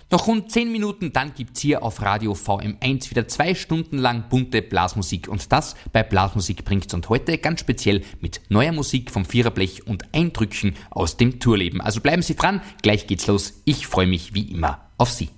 Noch rund 10 Minuten, dann gibt's hier auf Radio VM1 wieder 2 Stunden lang bunte Blasmusik und das bei Blasmusik bringt's und heute ganz speziell mit neuer Musik vom Viererblech und Eindrücken aus dem Tourleben. Also bleiben Sie dran, gleich geht's los. Ich freue mich wie immer auf Sie.